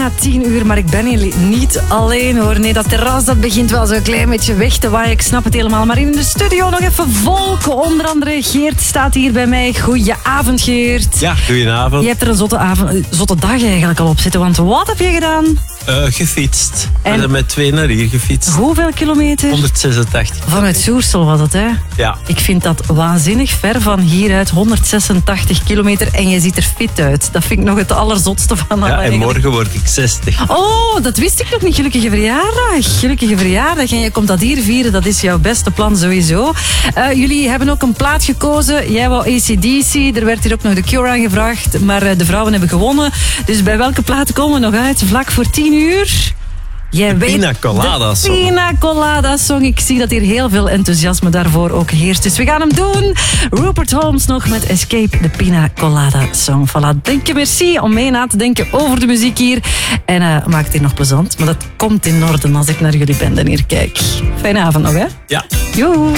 bijna 10 uur, maar ik ben hier niet alleen hoor. Nee, dat terras dat begint wel zo'n klein beetje weg te waaien. Ik snap het helemaal. Maar in de studio nog even volk. Onder andere Geert staat hier bij mij. Goedenavond, Geert. Ja, goedenavond. Je hebt er een zotte dag eigenlijk al op zitten. Want wat heb je gedaan? Gefietst. En met 2 naar hier gefietst. Hoeveel kilometer? 186. Vanuit Soersel was het, hè? Ja. Ik vind dat waanzinnig ver van hieruit. 186 kilometer en je ziet er fit uit. Dat vind ik nog het allerzotste van alle. Ja, en eigenlijk. morgen word ik 60. Oh, dat wist ik nog niet. Gelukkige verjaardag. Gelukkige verjaardag. En je komt dat hier vieren. Dat is jouw beste plan sowieso. Jullie hebben ook een plaat gekozen. Jij wou AC/DC. Er werd hier ook nog The Cure aangevraagd. Maar de vrouwen hebben gewonnen. Dus bij welke plaat komen we nog uit? Vlak voor 10 uur? Jij weet Pina Colada Song. Pina Colada Song. Ik zie dat hier heel veel enthousiasme daarvoor ook heerst. Dus we gaan hem doen. Rupert Holmes nog met Escape, de Pina Colada Song. Voilà, denk je merci om mee na te denken over de muziek hier. En maak het hier nog plezant. Maar dat komt in orde als ik naar jullie ben en hier kijk. Fijne avond nog, hè? Ja. Joe.